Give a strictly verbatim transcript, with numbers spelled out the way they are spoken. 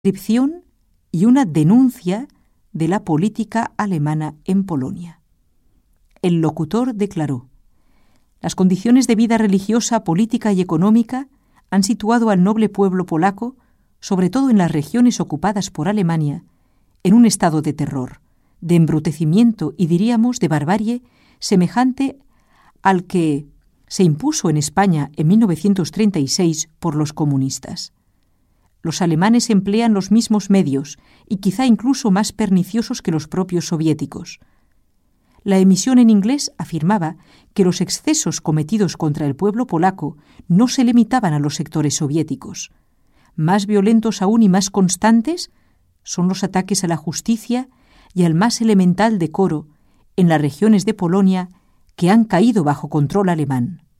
descripción y una denuncia de la política alemana en Polonia. El locutor declaró: las condiciones de vida religiosa, política y económica han situado al noble pueblo polaco, sobre todo en las regiones ocupadas por Alemania, en un estado de terror, de embrutecimiento y, diríamos, de barbarie semejante al que se impuso en España en mil novecientos treinta y seis por los comunistas. Los alemanes emplean los mismos medios y quizá incluso más perniciosos que los propios soviéticos. La emisión en inglés afirmaba que los excesos cometidos contra el pueblo polaco no se limitaban a los sectores soviéticos. Más violentos aún y más constantes son los ataques a la justicia y al más elemental decoro en las regiones de Polonia que han caído bajo control alemán.